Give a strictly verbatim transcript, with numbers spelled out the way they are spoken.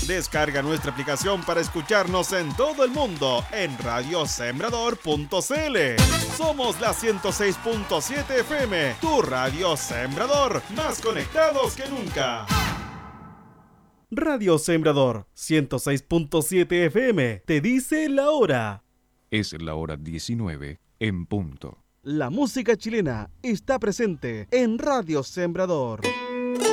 Descarga nuestra aplicación para escucharnos en todo el mundo en radio sembrador punto c l. Somos la ciento seis punto siete F M, tu radio Sembrador, más conectados que nunca. Radio Sembrador ciento seis punto siete F M te dice la hora. Es la hora diecinueve en punto. La música chilena está presente en Radio Sembrador.